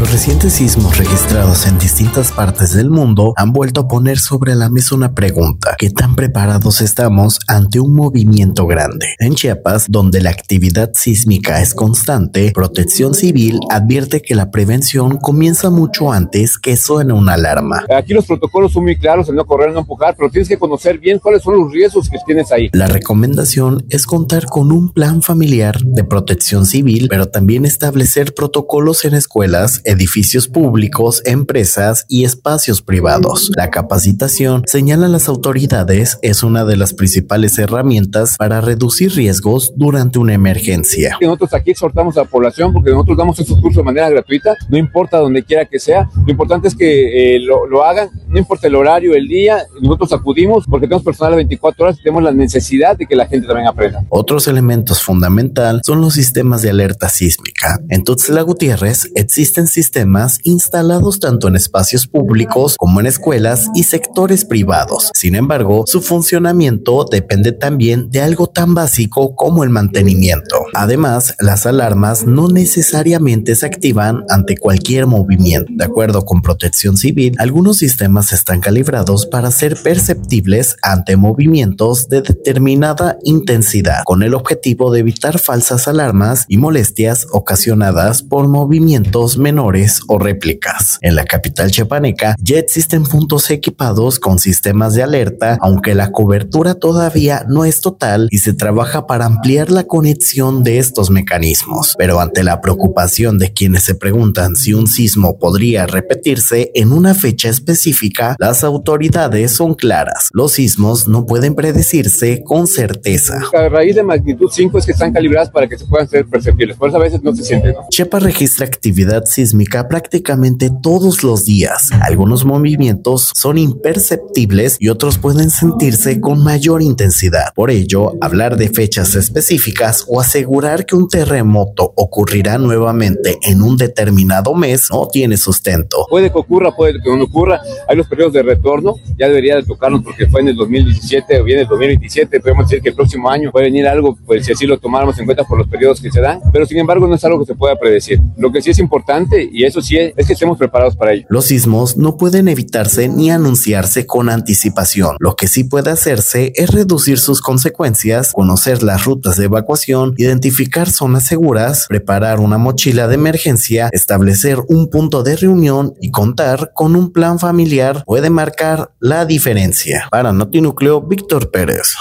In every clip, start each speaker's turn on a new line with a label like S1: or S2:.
S1: Los recientes sismos registrados en distintas partes del mundo han vuelto a poner sobre la mesa una pregunta: ¿qué tan preparados estamos ante un movimiento grande? En Chiapas, donde la actividad sísmica es constante, Protección Civil advierte que la prevención comienza mucho antes que suene una alarma.
S2: Aquí los protocolos son muy claros, el no correr, no empujar, pero tienes que conocer bien cuáles son los riesgos que tienes ahí.
S1: La recomendación es contar con un plan familiar de protección civil, pero también establecer protocolos en escuelas, edificios públicos, empresas y espacios privados. La capacitación, señalan las autoridades, es una de las principales herramientas para reducir riesgos durante una emergencia.
S2: Nosotros aquí exhortamos a la población porque nosotros damos estos cursos de manera gratuita, no importa donde quiera que sea, lo importante es que lo hagan, no importa el horario, el día, nosotros acudimos porque tenemos personal a 24 horas y tenemos la necesidad de que la gente también aprenda.
S1: Otros elementos fundamentales son los sistemas de alerta sísmica. En Tuxtla Gutiérrez existen sistemas instalados tanto en espacios públicos como en escuelas y sectores privados. Sin embargo, su funcionamiento depende también de algo tan básico como el mantenimiento. Además, las alarmas no necesariamente se activan ante cualquier movimiento. De acuerdo con Protección Civil, algunos sistemas están calibrados para ser perceptibles ante movimientos de determinada intensidad, con el objetivo de evitar falsas alarmas y molestias ocasionadas por movimientos menores o réplicas. En la capital chiapaneca ya existen puntos equipados con sistemas de alerta, aunque la cobertura todavía no es total y se trabaja para ampliar la conexión de estos mecanismos. Pero ante la preocupación de quienes se preguntan si un sismo podría repetirse en una fecha específica, las autoridades son claras: los sismos no pueden predecirse con certeza.
S2: A raíz de magnitud 5 es que están calibradas para que se puedan ser perceptibles, por eso a veces no se sienten, ¿no?
S1: Chiapas registra actividad sísmica prácticamente todos los días. Algunos movimientos son imperceptibles y otros pueden sentirse con mayor intensidad. Por ello, hablar de fechas específicas o asegurar que un terremoto ocurrirá nuevamente en un determinado mes no tiene sustento.
S2: Puede que ocurra, puede que no ocurra. Hay los periodos de retorno, ya debería de tocarnos porque fue en el 2017 o bien en el 2027. Podemos decir que el próximo año puede venir algo, pues si así lo tomáramos en cuenta por los periodos que se dan, pero sin embargo no es algo que se pueda predecir. Lo que sí es importante, y eso sí es que estemos preparados para ello.
S1: Los sismos no pueden evitarse ni anunciarse con anticipación. Lo que sí puede hacerse es reducir sus consecuencias, conocer las rutas de evacuación, identificar zonas seguras, preparar una mochila de emergencia, establecer un punto de reunión y contar con un plan familiar puede marcar la diferencia. Para Notinúcleo, Víctor Pérez.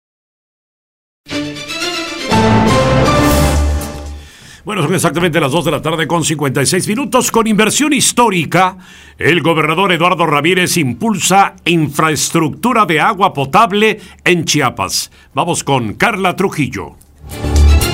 S3: Bueno, son exactamente las 2 de la tarde con 56 minutos. Con inversión histórica, el gobernador Eduardo Ramírez impulsa infraestructura de agua potable en Chiapas. Vamos con Carla Trujillo.